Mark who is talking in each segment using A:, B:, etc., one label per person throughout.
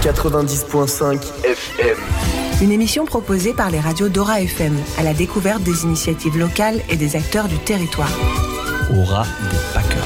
A: 90.5 FM.
B: Une émission proposée par les radios d'Aura FM, à la découverte des initiatives locales et des acteurs du territoire.
C: Aura des pâquerettes.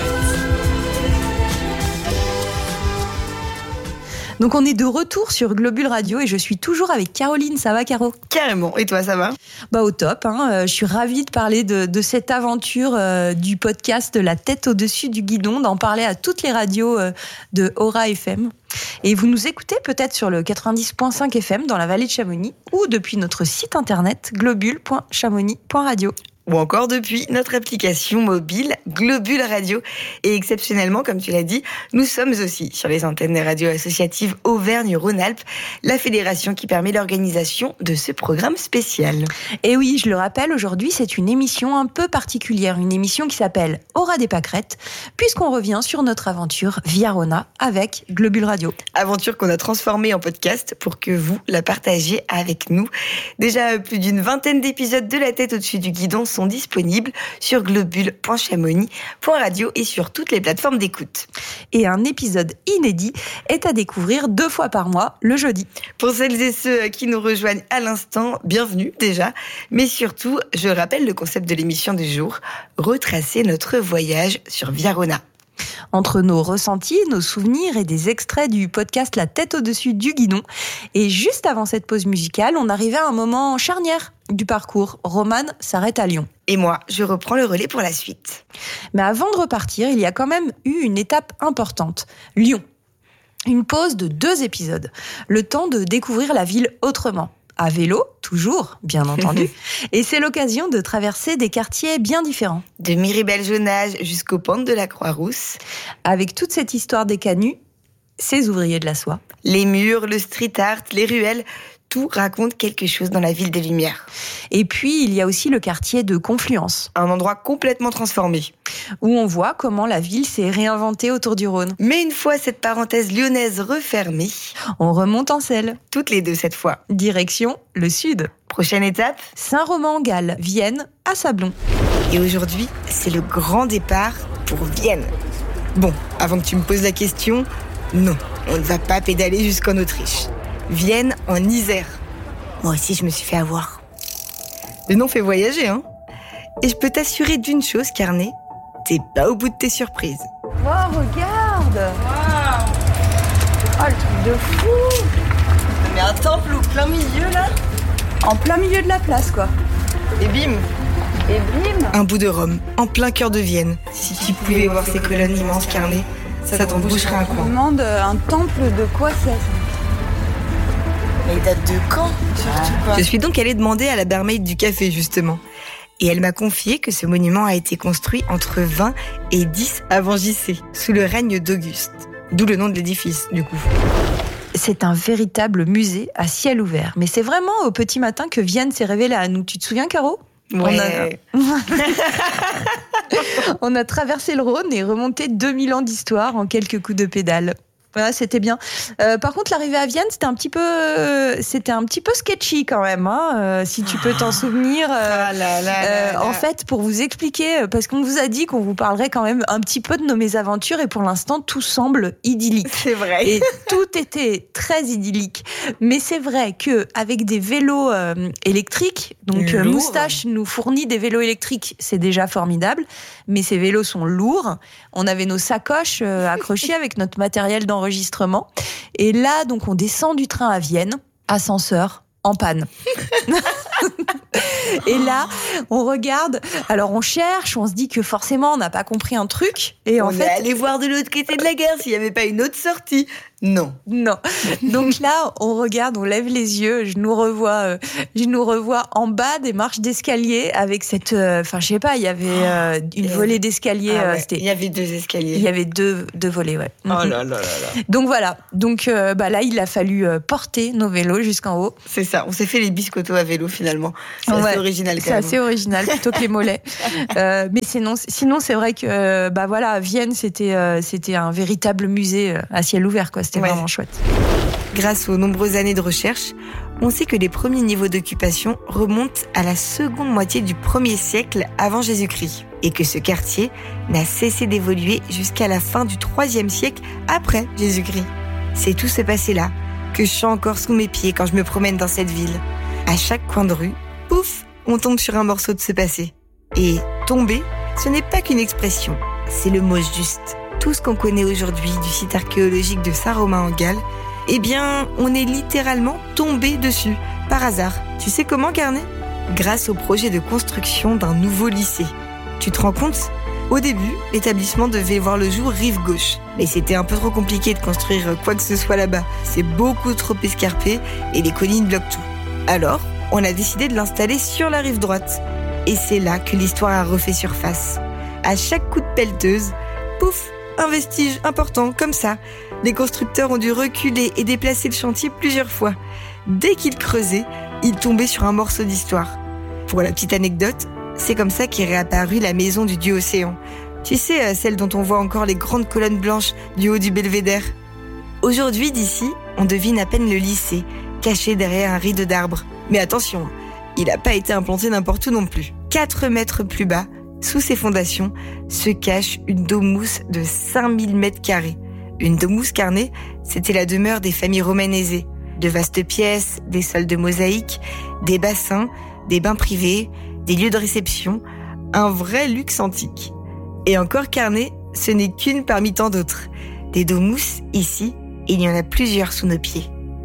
D: Donc on est de retour sur Globule Radio et je suis toujours avec Caroline. Ça va, Caro ?
E: Carrément. Et toi, ça va ?
D: Au top. Je suis ravie de parler de cette aventure du podcast La tête au-dessus du guidon, d'en parler à toutes les radios de Aura FM. Et vous nous écoutez peut-être sur le 90.5 FM dans la vallée de Chamonix ou depuis notre site internet globule.chamonix.radio.
E: Ou encore depuis notre application mobile Globule Radio. Et exceptionnellement, comme tu l'as dit, nous sommes aussi sur les antennes des radios associatives Auvergne-Rhône-Alpes, la fédération qui permet l'organisation de ce programme spécial.
D: Et oui, je le rappelle, aujourd'hui, c'est une émission un peu particulière, une émission qui s'appelle Aura des pâquerettes, puisqu'on revient sur notre aventure via Rhôna avec Globule Radio.
E: Aventure qu'on a transformée en podcast pour que vous la partagiez avec nous. Déjà, plus d'une vingtaine d'épisodes de La tête au-dessus du guidon sont disponibles sur globule.chamonix.radio et sur toutes les plateformes d'écoute.
D: Et un épisode inédit est à découvrir 2 fois par mois, le jeudi.
E: Pour celles et ceux qui nous rejoignent à l'instant, bienvenue déjà. Mais surtout, je rappelle le concept de l'émission du jour, retracer notre voyage sur Via Rhôna.
D: Entre nos ressentis, nos souvenirs et des extraits du podcast La tête au-dessus du guidon. Et juste avant cette pause musicale, on arrivait à un moment charnière du parcours. Romane s'arrête à Lyon.
E: Et moi, je reprends le relais pour la suite.
D: Mais avant de repartir, il y a quand même eu une étape importante. Lyon. Une pause de 2 épisodes. Le temps de découvrir la ville autrement. À vélo, toujours, bien entendu. Et c'est l'occasion de traverser des quartiers bien différents.
E: De Miribel-Jonage jusqu'aux pentes de la Croix-Rousse.
D: Avec toute cette histoire des canuts, ces ouvriers de la soie.
E: Les murs, le street art, les ruelles, tout raconte quelque chose dans la ville des Lumières.
D: Et puis, il y a aussi le quartier de Confluence.
E: Un endroit complètement transformé.
D: Où on voit comment la ville s'est réinventée autour du Rhône.
E: Mais une fois cette parenthèse lyonnaise refermée,
D: on remonte en selle.
E: Toutes les 2 cette fois.
D: Direction le sud.
E: Prochaine étape,
D: Saint-Romain-en-Galles, Vienne, à Sablons.
E: Et aujourd'hui, c'est le grand départ pour Vienne. Bon, avant que tu me poses la question, non, on ne va pas pédaler jusqu'en Autriche. Vienne en Isère. Moi aussi, je me suis fait avoir. Le nom fait voyager, hein ? Et je peux t'assurer d'une chose, Carnet, t'es pas au bout de tes surprises.
D: Oh, regarde !
E: Waouh !
D: Oh, le truc de fou !
E: Mais un temple au plein milieu, là ?
D: En plein milieu de la place, quoi.
E: Et bim !
D: Et bim !
E: Un bout de Rome, en plein cœur de Vienne. Si tu pouvais voir ces colonnes immenses, Carnet, ça t'en boucherait un coin.
D: On demande un temple de quoi c'est ?
E: Mais il date de quand ? Surtout pas. Je suis donc allée demander à la barmaid du café, justement. Et elle m'a confié que ce monument a été construit entre 20 et 10 avant JC, sous le règne d'Auguste. D'où le nom de l'édifice, du coup.
D: C'est un véritable musée à ciel ouvert. Mais c'est vraiment au petit matin que Vienne s'est révélée à nous. Tu te souviens, Caro ?
E: Ouais.
D: On a traversé le Rhône et remonté 2000 ans d'histoire en quelques coups de pédale. Voilà, c'était bien. Par contre, l'arrivée à Vienne, c'était un petit peu sketchy quand même, hein, si tu peux t'en souvenir. En fait, pour vous expliquer, parce qu'on vous a dit qu'on vous parlerait quand même un petit peu de nos mésaventures, et pour l'instant, tout semble idyllique.
E: C'est vrai.
D: Et tout était très idyllique. Mais c'est vrai que avec des vélos électriques, donc Moustache nous fournit des vélos électriques, c'est déjà formidable. Mais ces vélos sont lourds. On avait nos sacoches accrochées avec notre matériel d'enregistrement. Et là, donc, on descend du train à Vienne, ascenseur en panne. Et là, on regarde, alors on cherche, on se dit que forcément, on n'a pas compris un truc. Et
E: on est allé voir de l'autre côté de la gare s'il n'y avait pas une autre sortie. Non.
D: Donc là, on regarde, on lève les yeux, je nous revois en bas des marches d'escalier avec cette, je sais pas, il y avait une volée d'escaliers.
E: Il y avait 2 escaliers.
D: Il y avait deux volets, ouais.
E: Oh là là là là.
D: Donc voilà. Donc là, il a fallu porter nos vélos jusqu'en haut.
E: C'est ça. On s'est fait les biscottos à vélo finalement. C'est assez original quand même.
D: C'est assez original plutôt que les mollets. Mais sinon, c'est vrai que Vienne, c'était un véritable musée à ciel ouvert, quoi. C'était vraiment chouette.
E: Grâce aux nombreuses années de recherche, on sait que les premiers niveaux d'occupation remontent à la seconde moitié du 1er siècle avant Jésus-Christ et que ce quartier n'a cessé d'évoluer jusqu'à la fin du 3e siècle après Jésus-Christ. C'est tout se passé là, que je sens encore sous mes pieds quand je me promène dans cette ville. À chaque coin de rue, pouf, on tombe sur un morceau de ce passé. Et tomber, ce n'est pas qu'une expression, c'est le mot juste. Tout ce qu'on connaît aujourd'hui du site archéologique de Saint-Romain en Galles, eh bien, on est littéralement tombé dessus, par hasard. Tu sais comment, Carnet ? Grâce au projet de construction d'un nouveau lycée. Tu te rends compte ? Au début, l'établissement devait voir le jour rive gauche. Mais c'était un peu trop compliqué de construire quoi que ce soit là-bas. C'est beaucoup trop escarpé et les collines bloquent tout. Alors, on a décidé de l'installer sur la rive droite. Et c'est là que l'histoire a refait surface. À chaque coup de pelleteuse, pouf, un vestige important, comme ça. Les constructeurs ont dû reculer et déplacer le chantier plusieurs fois. Dès qu'ils creusaient, ils tombaient sur un morceau d'histoire. Pour la petite anecdote, c'est comme ça qu'est réapparue la maison du dieu Océan. Tu sais, celle dont on voit encore les grandes colonnes blanches du haut du belvédère. Aujourd'hui, d'ici, on devine à peine le lycée, caché derrière un rideau d'arbres. Mais attention, il n'a pas été implanté n'importe où non plus. 4 mètres plus bas, sous ses fondations, se cache une domus de 5000 mètres carrés. Une domus, Carnet, c'était la demeure des familles romaines aisées. De vastes pièces, des salles de mosaïque, des bassins, des bains privés, des lieux de réception, un vrai luxe antique. Et encore, Carnet, ce n'est qu'une parmi tant d'autres. Des domus, ici, il y en a plusieurs sous nos pieds.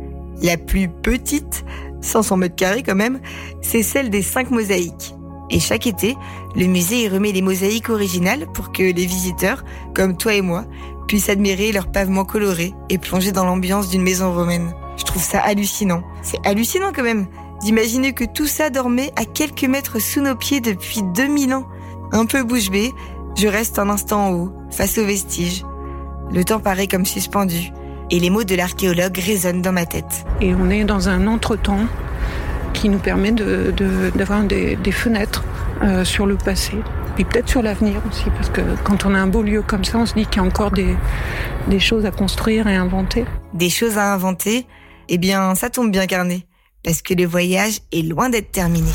E: La plus petite, 500 mètres carrés quand même, c'est celle des 5 mosaïques. Et chaque été, le musée y remet les mosaïques originales pour que les visiteurs, comme toi et moi, puissent admirer leurs pavements colorés et plonger dans l'ambiance d'une maison romaine. Je trouve ça hallucinant. C'est hallucinant quand même d'imaginer que tout ça dormait à quelques mètres sous nos pieds depuis 2000 ans. Un peu bouche bée, je reste un instant en haut, face aux vestiges. Le temps paraît comme suspendu et les mots de l'archéologue résonnent dans ma tête.
A: Et on est dans un entretemps qui nous permet d'avoir des fenêtres sur le passé. Et peut-être sur l'avenir aussi, parce que quand on a un beau lieu comme ça, on se dit qu'il y a encore des choses à construire et à inventer.
E: Des choses à inventer ? Eh bien, ça tombe bien, Carnet, parce que le voyage est loin d'être terminé.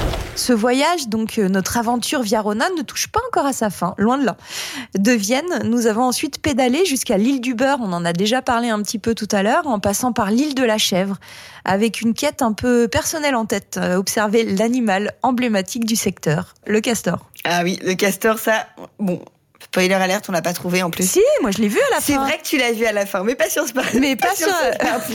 D: Ce voyage, donc notre aventure via Rona, ne touche pas encore à sa fin, loin de là. De Vienne, nous avons ensuite pédalé jusqu'à l'île du Beurre, on en a déjà parlé un petit peu tout à l'heure, en passant par l'île de la Chèvre, avec une quête un peu personnelle en tête, observer l'animal emblématique du secteur, le castor.
E: Ah oui, le castor, ça, bon... Spoiler alerte, on l'a pas trouvé en plus.
D: Si, moi je l'ai vu à la fin.
E: C'est vrai que tu l'as vu à la fin, mais pas sur ce parti.
D: Mais pas sur
E: cette partie.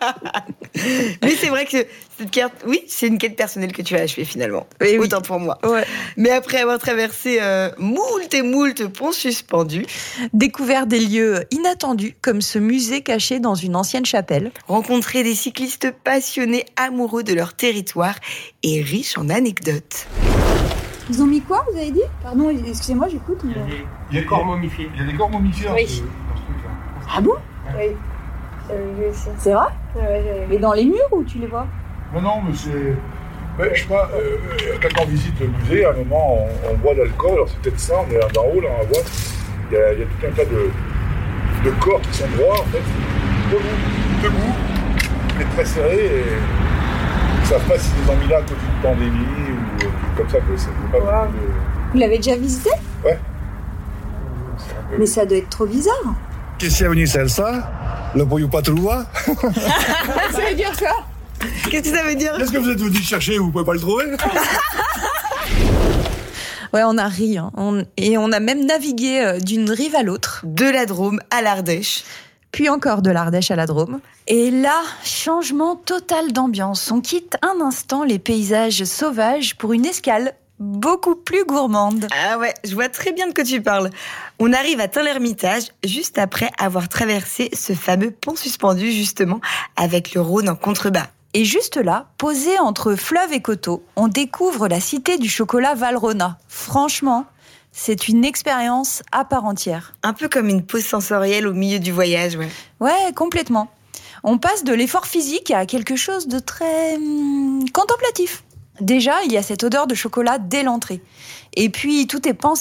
E: Mais c'est vrai que cette carte, oui, c'est une quête personnelle que tu as achevée finalement.
D: Et
E: autant pour moi.
D: Ouais.
E: Mais après avoir traversé moult ponts suspendus,
D: découvert des lieux inattendus, comme ce musée caché dans une ancienne chapelle,
E: rencontré des cyclistes passionnés, amoureux de leur territoire et riches en anecdotes.
F: Ils ont mis quoi, vous avez dit ? Pardon, excusez-moi, j'écoute.
G: Il y a des corps momifiés. Il y a des corps momifiés dans ce truc-là.
F: Ah bon ?
G: Oui.
F: C'est vrai ? Mais dans les murs ou tu les vois ?
G: Non, mais c'est... Ouais, je sais pas, quand on visite le musée, à un moment, on boit de l'alcool, alors c'est peut-être ça, on est là en haut, là, on va voir. Il y a tout un tas de corps qui sont droits, en fait, debout, mais très serrés, et ils ne savent pas si les ont mis là à cause d'une pandémie ou comme ça, que ça ne peut pas...
F: Vous l'avez déjà visité ?
G: Ouais.
F: Mais ça doit être trop bizarre.
H: Qu'est-ce qui est venu faire ça ? Le boyau pas trop loin.
F: Ça veut dire quoi ?
E: Qu'est-ce que ça veut dire ?
H: Qu'est-ce que vous êtes venu chercher, vous pouvez pas le trouver ?
D: Ouais, on a ri, hein. Et on a même navigué d'une rive à l'autre.
E: De la Drôme à l'Ardèche.
D: Puis encore de l'Ardèche à la Drôme. Et là, changement total d'ambiance. On quitte un instant les paysages sauvages pour une escale beaucoup plus gourmande.
E: Ah ouais, je vois très bien de quoi tu parles. On arrive à Tain-l'Hermitage juste après avoir traversé ce fameux pont suspendu justement avec le Rhône en contrebas.
D: Et juste là, posé entre fleuve et coteau, on découvre la cité du chocolat Valrhona. Franchement, c'est une expérience à part entière.
E: Un peu comme une pause sensorielle au milieu du voyage, ouais.
D: Ouais, complètement. On passe de l'effort physique à quelque chose de très contemplatif. Déjà, il y a cette odeur de chocolat dès l'entrée. Et puis, tout est pensé